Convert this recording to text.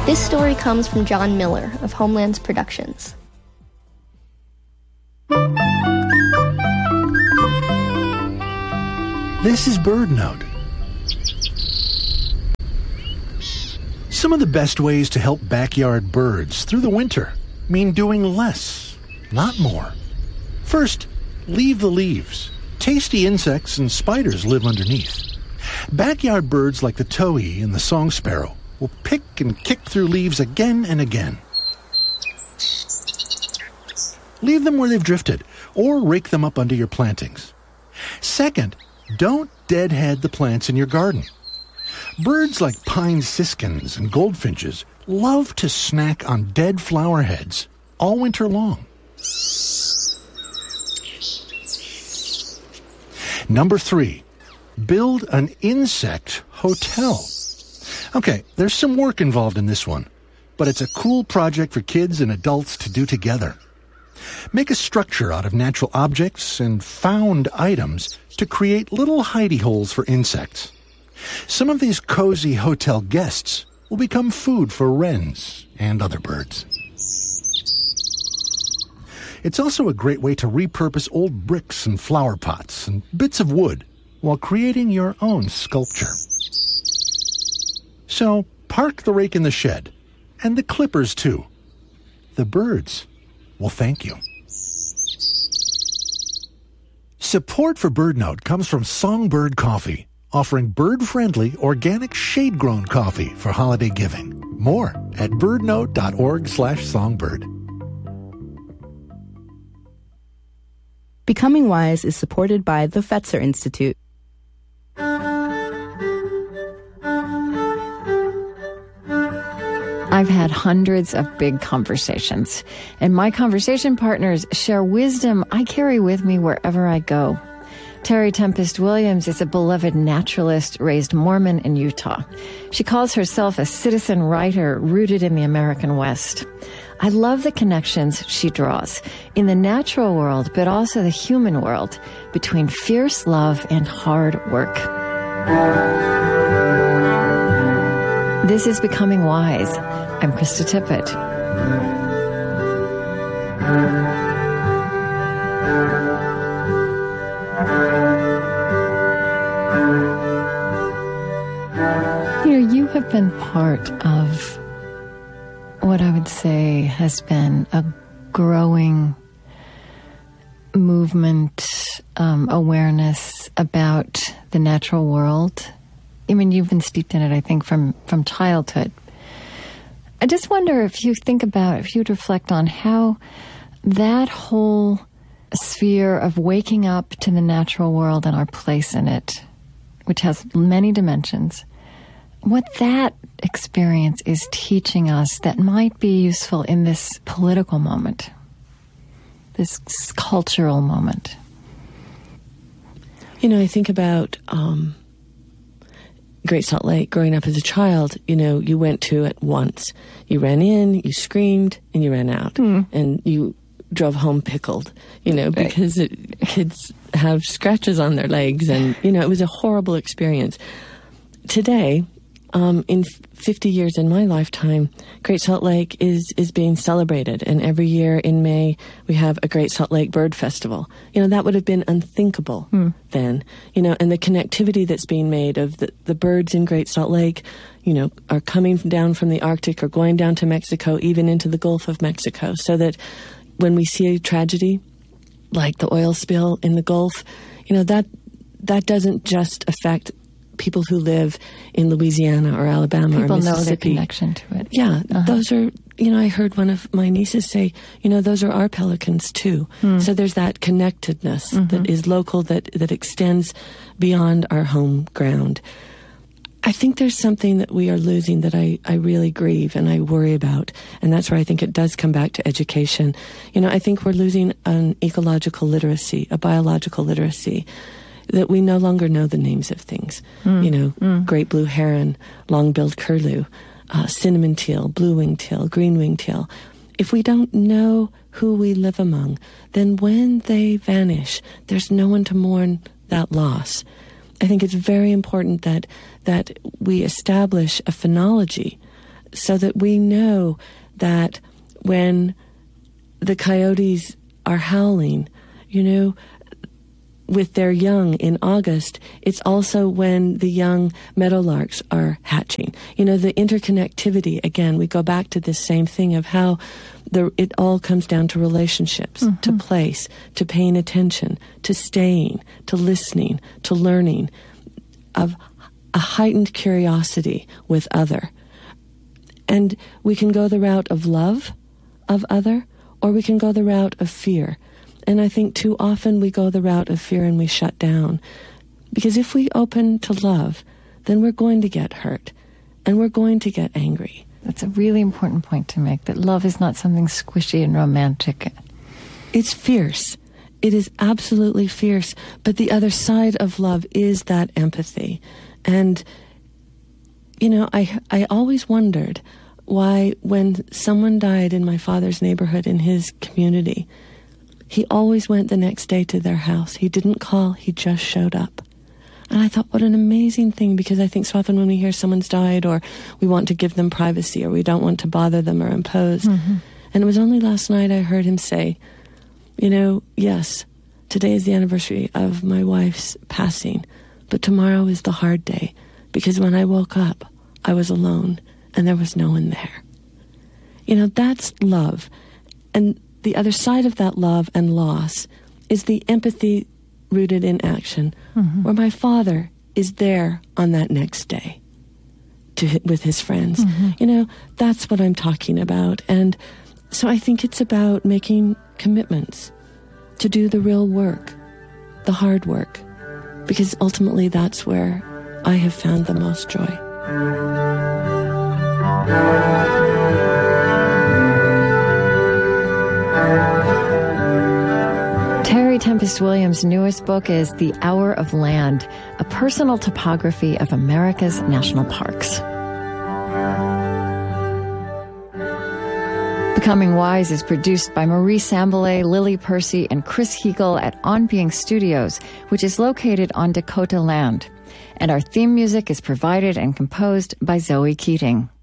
This story comes from John Miller of Homelands Productions. This is BirdNote. Some of the best ways to help backyard birds through the winter mean doing less, not more. First, leave the leaves. Tasty insects and spiders live underneath. Backyard birds like the towhee and the song sparrow will pick and kick through leaves again and again. Leave them where they've drifted, or rake them up under your plantings. Second, don't deadhead the plants in your garden. Birds like pine siskins and goldfinches love to snack on dead flower heads all winter long. Number 3, build an insect hotel. Okay, there's some work involved in this one, but it's a cool project for kids and adults to do together. Make a structure out of natural objects and found items to create little hidey holes for insects. Some of these cozy hotel guests will become food for wrens and other birds. It's also a great way to repurpose old bricks and flower pots and bits of wood while creating your own sculpture. So, park the rake in the shed, and the clippers too. The birds will thank you. Support for BirdNote comes from Songbird Coffee, offering bird-friendly, organic, shade-grown coffee for holiday giving. More at birdnote.org/songbird. Becoming Wise is supported by the Fetzer Institute. I've had hundreds of big conversations, and my conversation partners share wisdom I carry with me wherever I go. Terry Tempest Williams is a beloved naturalist raised Mormon in Utah. She calls herself a citizen writer rooted in the American West. I love the connections she draws in the natural world, but also the human world, between fierce love and hard work. This is Becoming Wise. I'm Krista Tippett. You have been part of what I would say has been a growing movement, awareness about the natural world. I mean, you've been steeped in it, I think, from childhood. I just wonder if you would reflect on how that whole sphere of waking up to the natural world and our place in it, which has many dimensions, what that experience is teaching us that might be useful in this political moment, this cultural moment. I think about Great Salt Lake. Growing up as a child, you went to it once. You ran in, you screamed, and you ran out. And you drove home pickled, because kids have scratches on their legs. And, it was a horrible experience. Today, in 50 years in my lifetime, Great Salt Lake is being celebrated. And every year in May, we have a Great Salt Lake Bird Festival. That would have been unthinkable then. And the connectivity that's being made of the birds in Great Salt Lake, are coming down from the Arctic or going down to Mexico, even into the Gulf of Mexico. So that when we see a tragedy like the oil spill in the Gulf, that doesn't just affect people who live in Louisiana or Alabama or Mississippi. People know their connection to it. Yeah, those are, I heard one of my nieces say, those are our pelicans too. So there's that connectedness that is local, that extends beyond our home ground. I think there's something that we are losing that I really grieve and I worry about. And that's where I think it does come back to education. I think we're losing an ecological literacy, a biological literacy, that we no longer know the names of things. Great blue heron, long-billed curlew, cinnamon teal, blue-winged teal, green-winged teal. If we don't know who we live among, then when they vanish, there's no one to mourn that loss. I think it's very important that we establish a phenology so that we know that when the coyotes are howling, with their young in August, it's also when the young meadowlarks are hatching. The interconnectivity, again, we go back to this same thing of how it all comes down to relationships, to place, to paying attention, to staying, to listening, to learning, of a heightened curiosity with other. And we can go the route of love of other, or we can go the route of fear. And I think too often we go the route of fear and we shut down. Because if we open to love, then we're going to get hurt and we're going to get angry. That's a really important point to make, that love is not something squishy and romantic. It's fierce. It is absolutely fierce. But the other side of love is that empathy. And, I always wondered why when someone died in my father's neighborhood, in his community, he always went the next day to their house. He didn't call, he just showed up. And I thought, what an amazing thing, because I think so often when we hear someone's died, or we want to give them privacy, or we don't want to bother them or impose. And it was only last night I heard him say, yes, today is the anniversary of my wife's passing, but tomorrow is the hard day, because when I woke up, I was alone and there was no one there. That's love. And the other side of that love and loss is the empathy rooted in action, where my father is there on that next day with his friends. That's what I'm talking about. And so I think it's about making commitments to do the real work, the hard work, because ultimately that's where I have found the most joy. Terry Tempest Williams' newest book is The Hour of Land, a personal topography of America's national parks. Becoming Wise is produced by Marie Sambilay, Lily Percy, and Chris Heagle at On Being Studios, which is located on Dakota land. And our theme music is provided and composed by Zoe Keating.